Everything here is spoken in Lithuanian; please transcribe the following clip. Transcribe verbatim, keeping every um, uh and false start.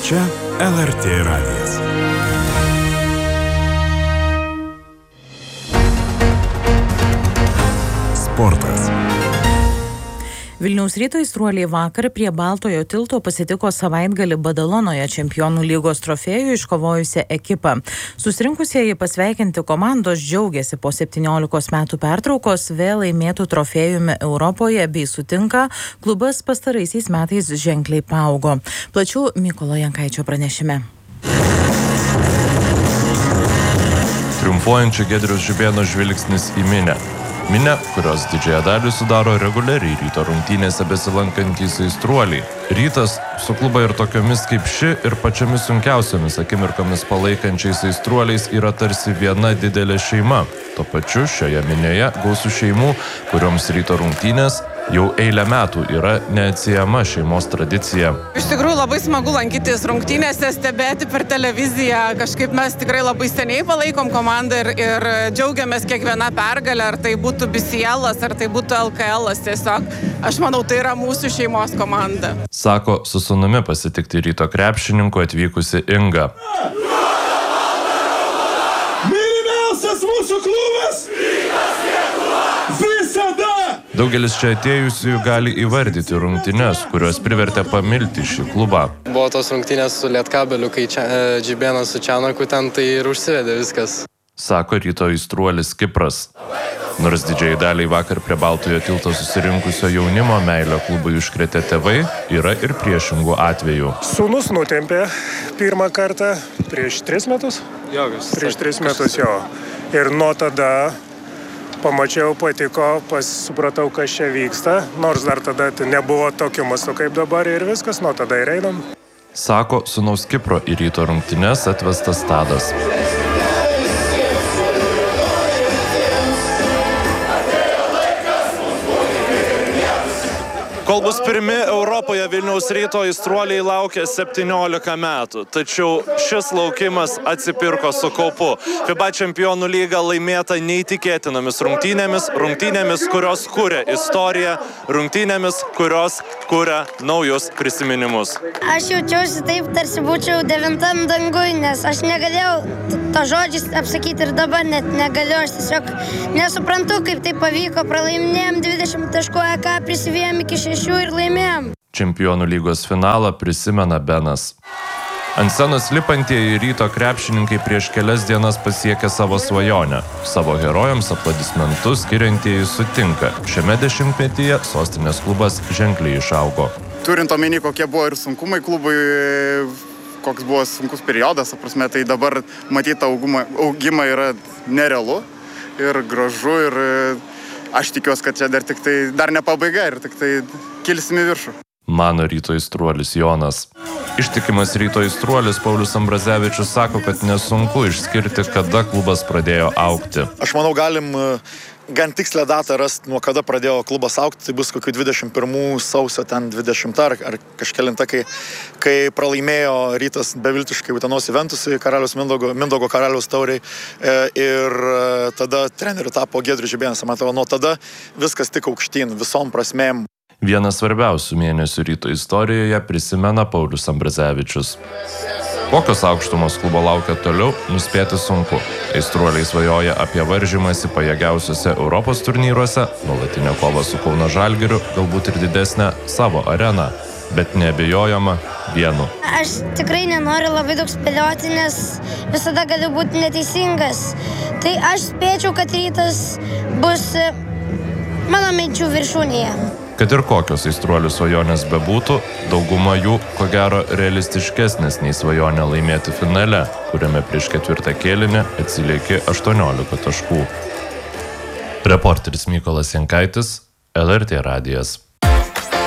Čia L R T radijas. Sportas. Vilniaus Ryto aistruoliai vakar prie Baltojo tilto pasitiko savaitgalį Badalonoje Čempionų lygos trofėjų iškovojusią ekipą. Susirinkusieji pasveikinti komandos džiaugiasi po septyniolikos metų pertraukos vėl laimėtų trofėjumi Europoje bei sutinka, klubas pastaraisiais metais ženkliai paaugo. Plačiau Mykolo Jankaičio pranešime. Triumfuojančio Giedriaus Žibėno žvilgsnis į minią. Minę, kurios didžiąją dalį sudaro reguliariai Ryto rungtynėse besilankantys aistruoliai. Rytas su klubą ir tokiomis kaip ši ir pačiomis sunkiausiomis akimirkomis palaikančiais aistruoliais yra tarsi viena didelė šeima. Tuo pačiu šioje minėje gausu šeimų, kurioms Ryto rungtynės jau eilę metų yra neatsiejama šeimos tradicija. Iš tikrųjų labai smagu lankytis rungtynėse, stebėti per televiziją. Kažkaip mes tikrai labai seniai palaikom komandą ir, ir džiaugiamės kiekvieną pergalę, ar tai būtų B C L-as, ar tai būtų L K L-as. Tiesiog aš manau, tai yra mūsų šeimos komanda. Sako su sūnumi pasitikti Ryto krepšininku atvykusi Inga. Mylimiausias mūsų klubas! Visada! Daugelis čia atėjusių gali įvardyti rungtynes, kurios privertė pamilti šį klubą. Buvo tos rungtynės su Lietkabeliu, kai čia, e, Žibėnas su Čianaku ten, tai ir užsivedė viskas. Sako Ryto aistruolis Kipras. Nors didžiai daliai vakar prie Baltojo tilto susirinkusio jaunimo meilę klubui užkrėtė tėvai, yra ir priešingų atvejų. Sūnus nutempė pirmą kartą prieš tris metus. Jo, prieš tris metus jo. Ir nuo tada pamačiau, patiko, supratau, kas čia vyksta, nors dar tada nebuvo tokio masto kaip dabar ir viskas, nuo tada ir einam. Sako sūnaus Kipro į Ryto rungtynes atvestas Tadas. Kol bus pirmi Europoje, Vilniaus Ryto aistruoliai laukia septyniolika metų. Tačiau šis laukimas atsipirko su kaupu. FIBA Čempionų lyga laimėta neįtikėtinomis rungtynėmis, rungtynėmis, kurios kuria istoriją, rungtynėmis, kurios kuria naujus prisiminimus. Aš jaučiausi taip, tarsi būčiau devintam dangui, nes aš negalėjau to žodžiais apsakyti ir dabar net negaliu. Aš tiesiog nesuprantu, kaip tai pavyko. Pralaiminėjom dvidešimt taškų, E K prisivėjom iki šešių ir laimėjom. Čempionų lygos finalą prisimena Benas. Ant scenos lipantieji Ryto krepšininkai prieš kelias dienas pasiekė savo svajonę. Savo herojams aplodismentus skiriantieji sutinka. Šiame dešimtmetyje sostinės klubas ženkliai išaugo. Turint omeny, kokie buvo ir sunkumai klubui, koks buvo sunkus periodas, prasme, tai dabar matyti augimą, augimą yra nerealu ir gražu ir aš tikiuosi, kad čia dar tik tai, dar ne pabaiga ir tik tai kilsim į viršų. Mano Ryto aistruolis Jonas. Ištikimas Ryto aistruolis Paulius Ambrazevičius sako, kad nesunku išskirti, kada klubas pradėjo augti. Aš manau, galim gan tikslę datą rasti, nuo kada pradėjo klubas augti. Tai bus kokių dvidešimt pirmų sausio ten dvidešimtą ar, ar kažkelinta, kai, kai pralaimėjo Rytas beviltiškai Utenos Juventusui, karaliaus Mindaugo, Mindaugo karaliaus tauriai. E, ir tada treneriu tapo Giedrius Žibėnas. Man atrodo, nuo tada viskas tik aukštyn, visom prasmėm. Vienas svarbiausių mėnesių Ryto istorijoje prisimena Paulius Ambrazevičius. Kokios aukštumos klubo laukia toliau, nuspėti sunku. Aistruoliai svajoja apie varžymąsi pajėgiausiuose Europos turnyruose, nuolatinę kovą su Kauno Žalgiriu, galbūt ir didesnę savo areną, bet neabejojama vienu. Aš tikrai nenoriu labai daug spėlioti, nes visada galiu būti neteisingas. Tai aš spėčiau, kad Rytas bus mano minčių viršūnėje. Kad ir kokios aistruolių svajonės bebūtų, dauguma jų, ko gero, realistiškesnės nei svajonė laimėti finale, kuriame prieš ketvirtą kėlinį atsiliekė aštuoniolika taškų. Reporteris Mykolas Jankaitis, L R T radijas.